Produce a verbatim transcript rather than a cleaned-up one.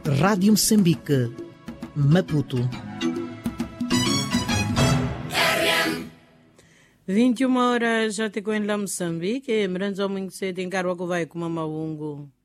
Rádio Moçambique, Maputo. vinte e uma horas já te coen lá Moçambique, mranzo muito cedo em Carua que vai com Mamaungo.